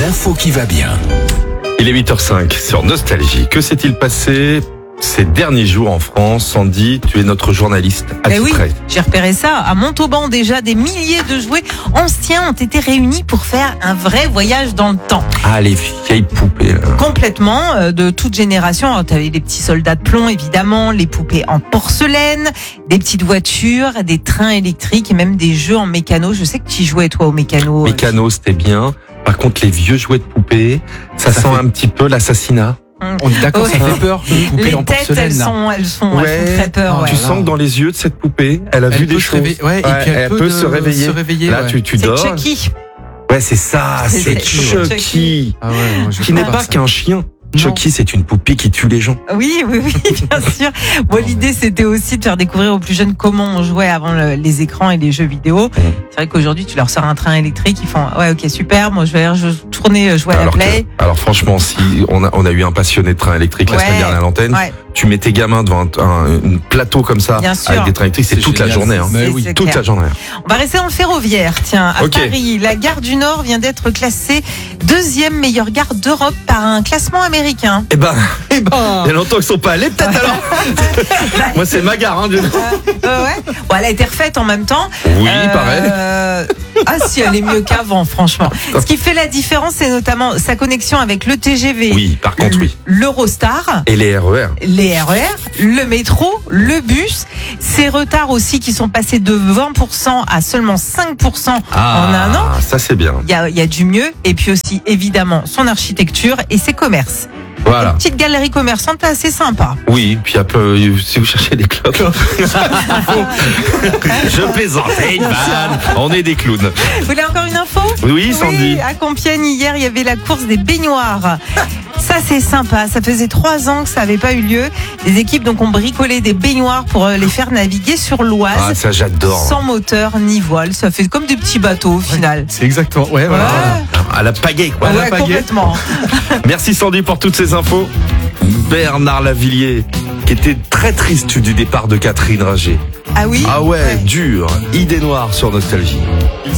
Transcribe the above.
l'info qui va bien. Il est 8h05 sur Nostalgie. Que s'est-il passé ces derniers jours en France? Sandy, tu es notre journaliste attitrée. Oui, j'ai repéré ça. À Montauban, déjà, des milliers de jouets anciens ont été réunis pour faire un vrai voyage dans le temps. Ah, les vieilles poupées. Là. Complètement, de toute génération. Tu avais les petits soldats de plomb, évidemment, les poupées en porcelaine, des petites voitures, des trains électriques et même des jeux en mécano. Je sais que tu jouais, toi, au mécano. Mécano, c'était bien. Par contre, les vieux jouets de poupées, ça sent un petit peu l'assassinat. On est d'accord, Ouais. ça fait peur, les poupées Les en têtes, porcelaine. elles sont très peur. Tu Ouais. sens que dans les yeux de cette poupée, elle a vu des choses. et puis elle peut se réveiller. Là, ouais. tu C'est dors. Chucky. Ouais, c'est ça, c'est Chucky. Chucky. Ah ouais, moi, je Qui peux n'est pas ça. qu'un chien. Non. Chucky, c'est une poupée qui tue les gens. Oui, bien sûr. Bon, l'idée, c'était aussi de faire découvrir aux plus jeunes comment on jouait avant les écrans et les jeux vidéo. C'est vrai qu'aujourd'hui, tu leur sors un train électrique, ils font ouais, ok, super, moi je vais tourner, jouer à la play. Alors franchement, si on a eu un passionné de train électrique la Ouais. semaine dernière à l'antenne, Ouais. tu mets tes gamins devant un plateau comme ça, Bien sûr. avec des trains électriques, c'est C'est toute la génial. journée. Hein. Mais C'est- oui, c'est Toute clair. la journée. On va rester dans le ferroviaire. Tiens, à Ok. Paris, la gare du Nord vient d'être classée 2e meilleure gare d'Europe par un classement américain. Eh ben, il y a longtemps qu'ils sont pas allés, peut-être alors. Moi, c'est ma gare. Hein, Ouais. Bon, elle a été refaite en même temps. Oui, pareil. Ah si, elle est mieux qu'avant, franchement. Ce qui fait la différence, c'est notamment sa connexion avec le TGV, Oui, par contre, oui. l'Eurostar, Et les RER. les RER, le métro, le bus. Ces retards aussi qui sont passés de 20% à seulement 5% en un an. Ça c'est bien. Il y a du mieux. Et puis aussi, évidemment, son architecture et ses commerces. Voilà. Une petite galerie commerçante assez sympa. Oui, puis après, si vous cherchez des clopes. Je plaisantais, une vanne. On est des clowns. Vous voulez encore une info? Oui, Sandy. À Compiègne, hier, il y avait la course des baignoires. Ça, c'est sympa. Ça faisait 3 ans que ça n'avait pas eu lieu. Les équipes donc ont bricolé des baignoires pour les faire naviguer sur l'Oise. Ah, ça j'adore. Sans moteur ni voile. Ça fait comme des petits bateaux au final. C'est exactement. Ouais, voilà. À la pagaie, quoi. la Ouais, pagaie. complètement. Merci Sandy pour toutes ces infos. Bernard Lavillier, qui était très triste du départ de Catherine Ringer. Ah oui? Ah ouais, dur. Idée noire sur Nostalgie.